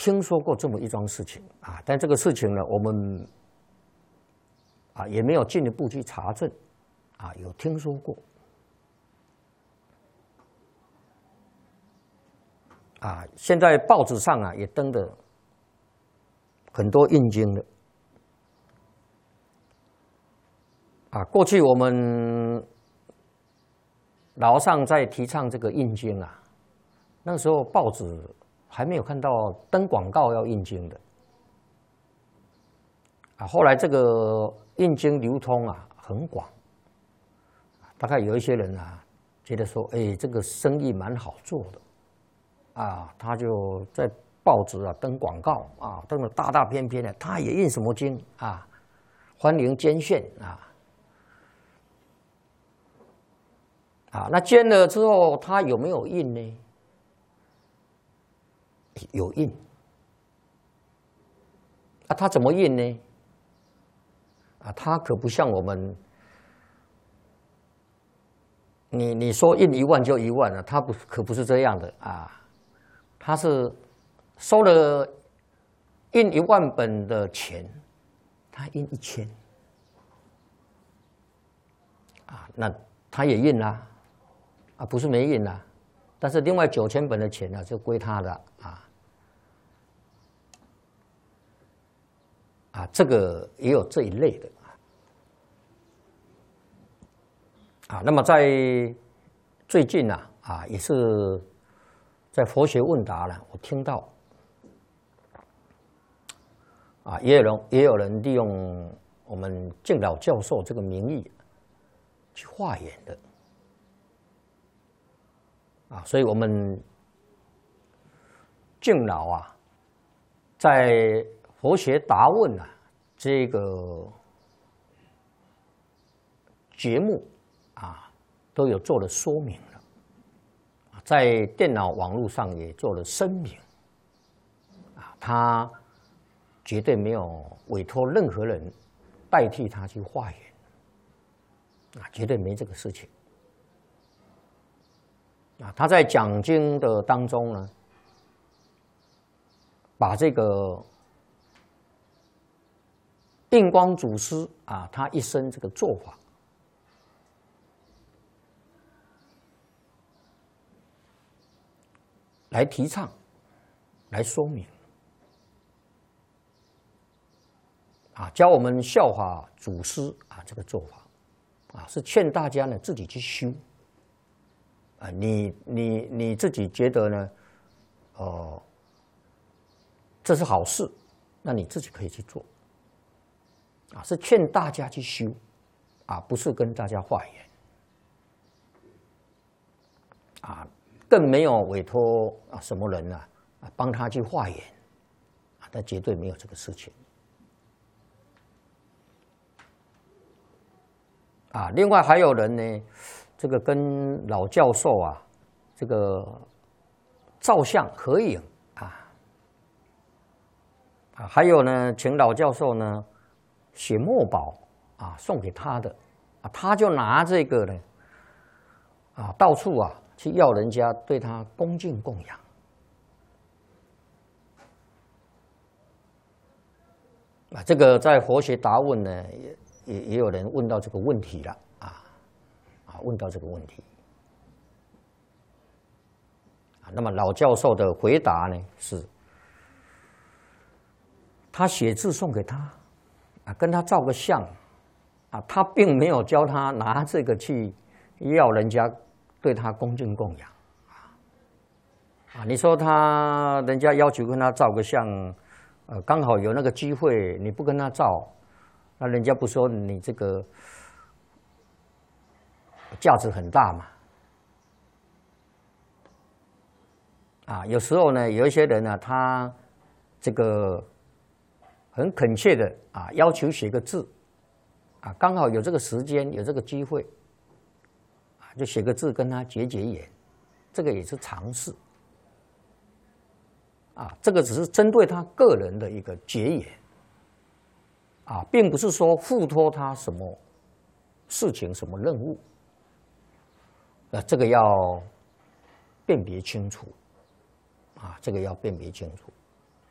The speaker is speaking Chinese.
听说过这么一桩事情啊，但这个事情呢，我们也没有进一步去查证啊，有听说过啊，现在报纸上也登的很多印经的啊。过去我们老上在提倡这个印经那时候报纸还没有看到登广告要印经的后来这个印经流通很广，大概有一些人觉得说，这个生意蛮好做的他就在报纸登广告登了大大篇篇的，他也印什么经欢迎捐献那捐了之后，他有没有印呢？有印他怎么印呢？他可不像我们，你说印1万就1万了，他可不是这样的他是收了印1万本的钱，他印1000那他也印啦不是没印啦，但是另外9000本的钱就归他的这个也有这一类的那么在最近也是在佛学问答我听到也有人利用我们敬老教授这个名义去化缘的所以我们敬老在佛学答问这个节目都有做了说明了，在电脑网络上也做了声明他绝对没有委托任何人代替他去化缘绝对没这个事情他在讲经的当中呢，把这个印光祖师他一生这个做法来提倡，来说明教我们效法祖师这个做法是劝大家呢自己去修你自己觉得呢这是好事，那你自己可以去做是劝大家去修不是跟大家化缘更没有委托什么人帮他去化缘但绝对没有这个事情另外还有人呢，这个跟老教授这个照相合影还有呢，请老教授呢写墨宝送给他的他就拿这个呢到处去要人家对他恭敬供养这个在佛学答问呢也有人问到这个问题了问到这个问题那么老教授的回答呢是他写字送给他跟他照个相他并没有教他拿这个去要人家对他恭敬供养你说人家要求跟他照个相刚好有那个机会你不跟他照那人家不说你这个价值很大嘛有时候呢有一些人他这个很恳切的要求写个字刚好有这个时间有这个机会就写个字跟他结缘，这个也是常事这个只是针对他个人的一个结缘并不是说付托他什么事情什么任务这个要辨别清楚这个要辨别清楚